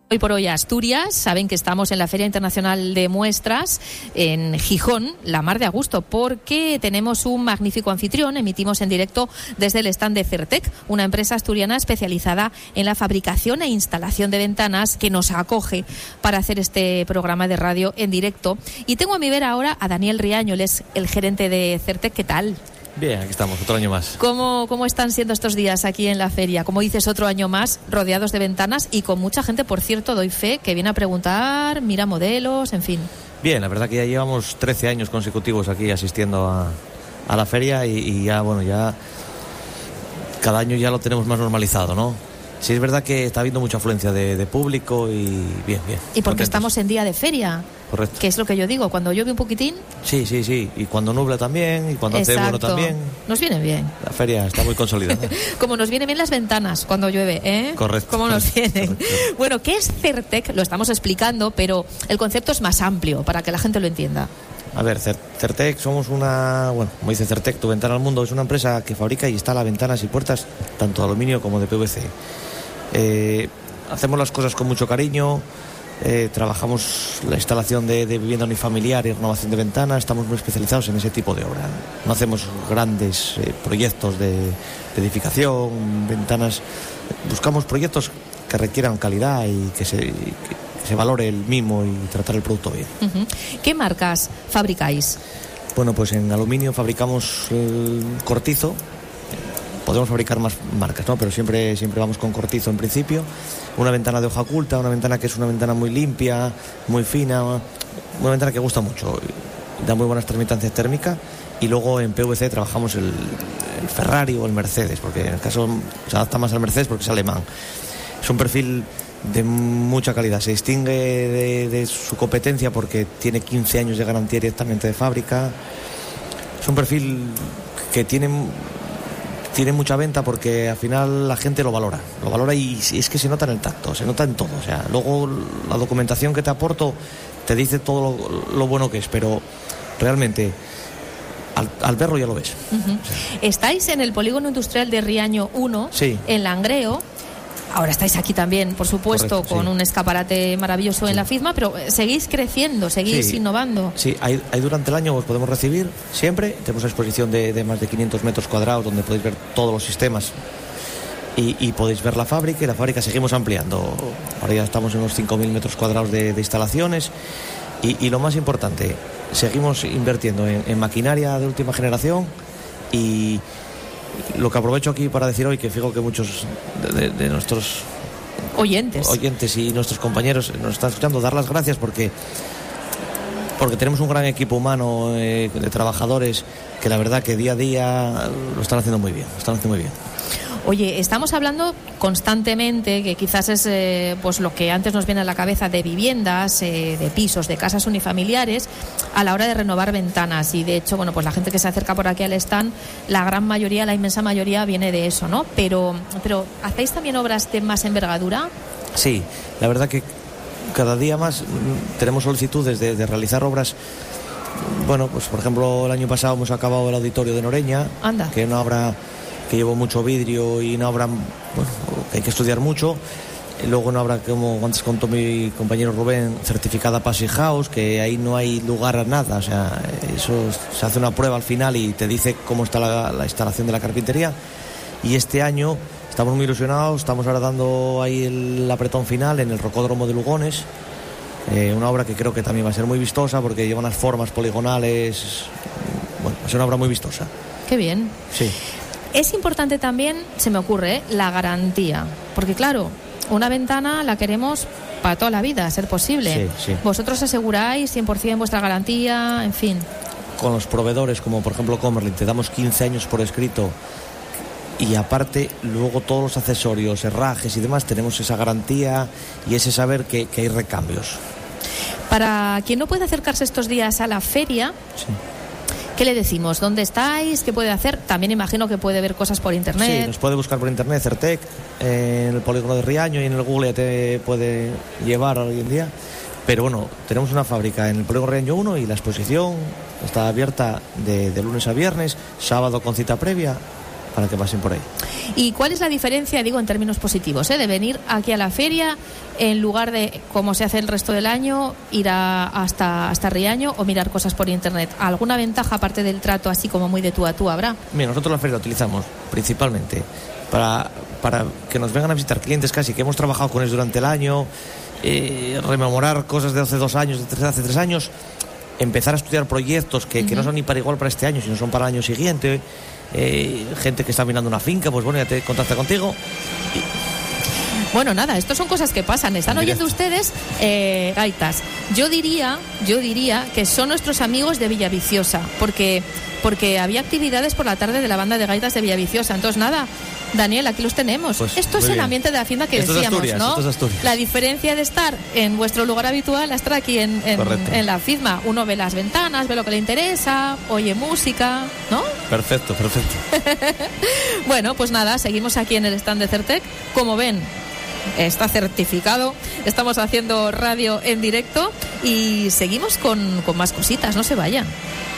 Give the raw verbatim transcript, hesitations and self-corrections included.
Hoy por hoy Asturias, saben que estamos en la Feria Internacional de Muestras en Gijón, la mar de a gusto, porque tenemos un magnífico anfitrión. Emitimos en directo desde el stand de Certec, una empresa asturiana especializada en la fabricación e instalación de ventanas, que nos acoge para hacer este programa de radio en directo. Y tengo a mi ver ahora a Daniel Riaño, él es el gerente de Certec. ¿Qué tal? Bien, aquí estamos, otro año más. ¿Cómo, ¿Cómo están siendo estos días aquí en la feria? Como dices, otro año más, rodeados de ventanas y con mucha gente, por cierto, doy fe, que viene a preguntar, mira modelos, en fin. Bien, la verdad que ya llevamos trece años consecutivos aquí asistiendo a, a la feria y, y ya, bueno, ya cada año ya lo tenemos más normalizado, ¿no? Sí, es verdad que está habiendo mucha afluencia de, de público y bien, bien. Y porque contentos. Estamos en día de feria. Correcto. Que es lo que yo digo, cuando llueve un poquitín. Sí, sí, sí, y cuando nubla también, y cuando Exacto. hace bueno también. Nos viene bien. La feria está muy consolidada. Como nos vienen bien las ventanas cuando llueve, ¿eh? Correcto. Como nos vienen. Correcto. Bueno, ¿qué es Certec? Lo estamos explicando, pero el concepto es más amplio, para que la gente lo entienda. A ver, Certec somos una, bueno, como dice Certec, tu ventana al mundo, es una empresa que fabrica y instala ventanas y puertas, tanto de aluminio como de P V C. Eh, hacemos las cosas con mucho cariño, eh, trabajamos la instalación de, de vivienda unifamiliar y renovación de ventanas, estamos muy especializados en ese tipo de obra. No hacemos grandes eh, proyectos de, de edificación, ventanas, buscamos proyectos que requieran calidad y que se, que se valore el mimo y tratar el producto bien. Uh-huh. ¿Qué marcas fabricáis? Bueno, pues en aluminio fabricamos el cortizo. Podemos fabricar más marcas, ¿no? Pero siempre, siempre vamos con cortizo en principio. Una ventana de hoja oculta, una ventana que es una ventana muy limpia, muy fina, una ventana que gusta mucho, da muy buenas transmitancias térmicas. Y luego en P V C trabajamos el, el Ferrari o el Mercedes, porque en el caso se adapta más al Mercedes porque es alemán. Es un perfil de mucha calidad, se distingue de, de su competencia porque tiene quince años de garantía directamente de fábrica. Es un perfil que tiene... Tiene mucha venta porque al final la gente lo valora, lo valora y es que se nota en el tacto, se nota en todo. O sea, luego la documentación que te aporto te dice todo lo, lo bueno que es, pero realmente al, al verlo ya lo ves. Uh-huh. O sea, estáis en el polígono industrial de Riaño uno, sí. en Langreo. Ahora estáis aquí también, por supuesto, Correcto, con sí. un escaparate maravilloso sí. en la FISMA, pero seguís creciendo, seguís sí. innovando. Sí, ahí, ahí durante el año os podemos recibir siempre. Tenemos una exposición de, de más de quinientos metros cuadrados donde podéis ver todos los sistemas y, y podéis ver la fábrica. Y la fábrica seguimos ampliando. Ahora ya estamos en unos cinco mil metros cuadrados de, de instalaciones. Y, y lo más importante, seguimos invirtiendo en, en maquinaria de última generación. Y lo que aprovecho aquí para decir hoy, que fijo que muchos de, de, de nuestros oyentes oyentes y nuestros compañeros nos están escuchando, dar las gracias porque porque tenemos un gran equipo humano eh, de trabajadores que la verdad que día a día lo están haciendo muy bien, lo están haciendo muy bien. Oye, estamos hablando constantemente, que quizás es eh, pues lo que antes nos viene a la cabeza, de viviendas, eh, de pisos, de casas unifamiliares, a la hora de renovar ventanas. Y de hecho, bueno, pues la gente que se acerca por aquí al stand, la gran mayoría, la inmensa mayoría viene de eso, ¿no? Pero, pero ¿hacéis también obras de más envergadura? Sí, la verdad que cada día más tenemos solicitudes de, de realizar obras. Bueno, pues por ejemplo, el año pasado hemos acabado el auditorio de Noreña, Anda. que es una obra que llevó mucho vidrio y una obra, bueno, que hay que estudiar mucho. Y luego una obra, como antes contó mi compañero Rubén, certificada Passy House, que ahí no hay lugar a nada. O sea, eso se hace una prueba al final y te dice cómo está la, la instalación de la carpintería. Y este año estamos muy ilusionados, estamos ahora dando ahí el apretón final en el Rocódromo de Lugones. Eh, una obra que creo que también va a ser muy vistosa porque lleva unas formas poligonales. Bueno, va a ser una obra muy vistosa. Qué bien. Sí. Es importante también, se me ocurre, ¿eh? la garantía. Porque claro, una ventana la queremos para toda la vida, a ser posible. Sí, sí. Vosotros aseguráis cien por ciento vuestra garantía, en fin. Con los proveedores, como por ejemplo Comerlin, te damos quince años por escrito. Y aparte, luego todos los accesorios, herrajes y demás, tenemos esa garantía y ese saber que, que hay recambios. Para quien no puede acercarse estos días a la feria, sí. ¿qué le decimos? ¿Dónde estáis? ¿Qué puede hacer? También imagino que puede ver cosas por internet. Sí, nos puede buscar por internet, Certec, en el polígono de Riaño y en el Google ya te puede llevar hoy en día. Pero bueno, tenemos una fábrica en el polígono Riaño uno y la exposición está abierta de, de lunes a viernes, sábado con cita previa para que pasen por ahí. ¿Y cuál es la diferencia, digo, en términos positivos, ¿eh? de venir aquí a la feria en lugar de, como se hace el resto del año, ir a, hasta, hasta Riaño o mirar cosas por internet? ¿Alguna ventaja aparte del trato así como muy de tú a tú habrá? Mira, nosotros la feria la utilizamos principalmente para, para que nos vengan a visitar clientes casi que hemos trabajado con ellos durante el año, eh, rememorar cosas de hace dos años, de hace tres años, empezar a estudiar proyectos que, uh-huh. que no son ni para igual para este año, sino son para el año siguiente. Eh, gente que está mirando una finca, pues bueno, ya te contacta contigo. Y... Bueno, nada, esto son cosas que pasan. Están oyendo ustedes eh, gaitas. Yo diría, yo diría que son nuestros amigos de Villaviciosa, porque porque había actividades por la tarde de la banda de gaitas de Villaviciosa. Entonces nada, Daniel, aquí los tenemos. Pues, esto es el bien. Ambiente de Hacienda que esto decíamos, Asturias, ¿no? Esto es Asturias. La diferencia de estar en vuestro lugar habitual a estar aquí en, en, en la FIDMA. Uno ve las ventanas, ve lo que le interesa, oye música, ¿no? Perfecto, perfecto. Bueno, pues nada, seguimos aquí en el stand de Certec. Como ven, está certificado. Estamos haciendo radio en directo y seguimos con, con más cositas. No se vayan.